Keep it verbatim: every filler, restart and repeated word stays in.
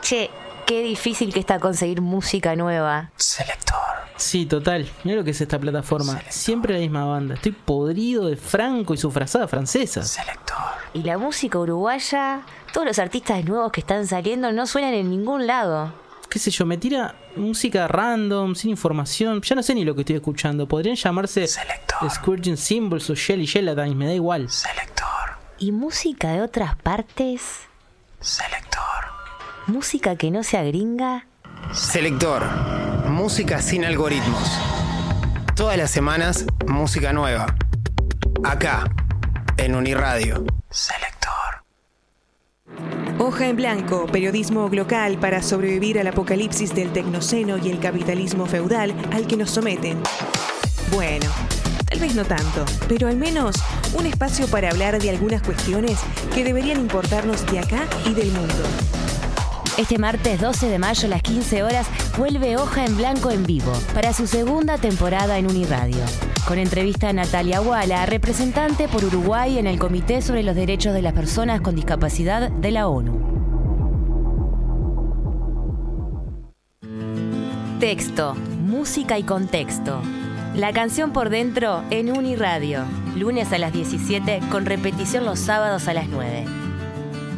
Che, qué difícil que está conseguir música nueva. Selector. Sí, total. Mira lo que es esta plataforma. Selector. Siempre la misma banda. Estoy podrido de Franco y su frazada francesa. Selector. Y la música uruguaya, todos los artistas nuevos que están saliendo no suenan en ningún lado. Qué sé yo, me tira música random, sin información. Ya no sé ni lo que estoy escuchando. Podrían llamarse Selector. Scourging Symbols o Shelly Gelatine, me da igual. Selector. ¿Y música de otras partes? Selector. ¿Música que no sea gringa? Selector. Música sin algoritmos. Todas las semanas, música nueva. Acá, en Uniradio. Selector. Hoja en blanco, periodismo local para sobrevivir al apocalipsis del tecnoceno y el capitalismo feudal al que nos someten. Bueno, tal vez no tanto, pero al menos un espacio para hablar de algunas cuestiones que deberían importarnos de acá y del mundo. Este martes doce de mayo a las quince horas vuelve Hoja en Blanco en vivo para su segunda temporada en Uniradio. Con entrevista a Natalia Wala, representante por Uruguay en el Comité sobre los Derechos de las Personas con Discapacidad de la ONU. Texto, música y contexto. La canción por dentro en Uniradio. Lunes a las diecisiete con repetición los sábados a las nueve.